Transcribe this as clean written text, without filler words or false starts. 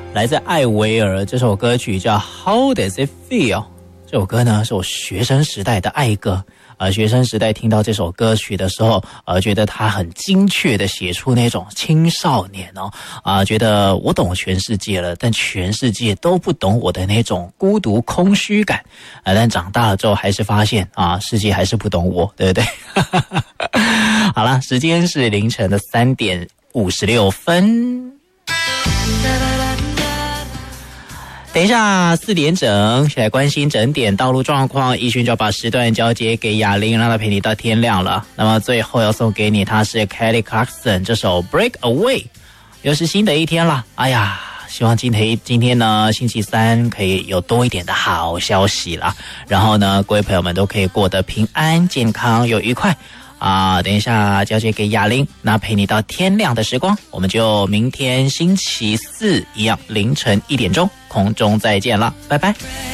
来自艾薇儿，这首歌曲叫 How Does It Feel。 这首歌呢是我学生时代的爱歌，学生时代听到这首歌曲的时候，觉得它很精确的写出那种青少年觉得我懂全世界了，但全世界都不懂我的那种孤独空虚感，但长大了之后还是发现世界还是不懂我，对不对？好了，时间是凌晨的3点56分。等一下4点整，起来关心整点道路状况，奕迅就要把时段交接给雅玲，让她陪你到天亮了。那么最后要送给你，它是 Kelly Clarkson 这首 Break Away。 又是新的一天了，哎呀，希望今天呢星期三可以有多一点的好消息啦，然后呢各位朋友们都可以过得平安健康又愉快等一下交接给雅玲，那陪你到天亮的时光，我们就明天星期四一样凌晨1点钟空中再见了，拜拜。